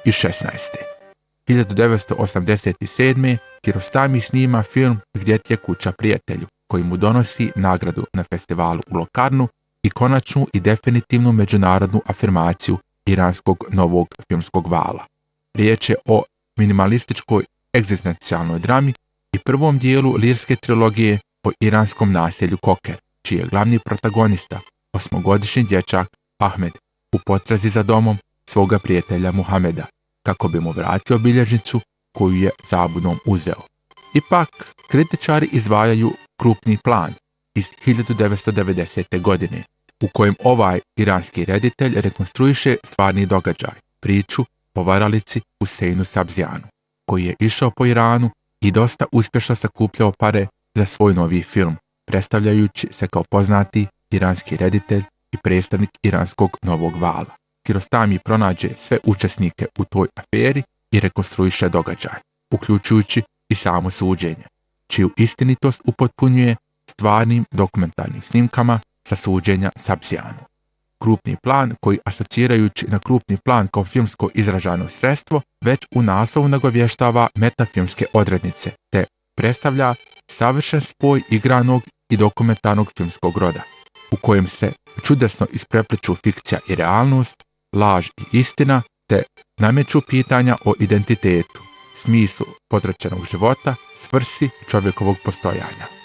1987. Kiarostami snima film Gdje ti je kuća prijatelju, koji mu donosi nagradu na festivalu u Locarnu i konačnu i definitivnu međunarodnu afirmaciju iranskog novog filmskog vala. Riječ je o minimalističkoj egzistencijalnoj drami i prvom dijelu lirske trilogije o iranskom naselju Koker, čiji je glavni protagonista 8-godišnji dječak Ahmed u potrazi za domom svoga prijatelja Muhameda, kako bi mu vratio bilježnicu koju je zabudom uzeo. Ipak, kritičari izdvajaju Krupni plan iz 1990. godine, u kojem ovaj iranski reditelj rekonstruiše stvarni događaj, priču o varalici Huseinu Sabzijanu, koji je išao po Iranu i dosta uspješno sakupljao pare za svoj novi film, predstavljajući se kao poznati iranski reditelj i predstavnik iranskog novog vala. Kiarostami pronađe sve učesnike u toj aferi i rekonstruiše događaj, uključujući i samo suđenje, čiju istinitost upotpunjuje stvarnim dokumentarnim snimkama sa suđenja Sabzijanu. Krupni plan, koji asocirajući na krupni plan kao filmsko izražano sredstvo, već u naslovu nagovještava metafilmske odrednice, te predstavlja savršen spoj igranog i dokumentarnog filmskog roda, u kojem se čudesno isprepliču fikcija i realnost, laž i istina, te nameću pitanja o identitetu, smislu potračenog života, svrsi čovjekovog postojanja.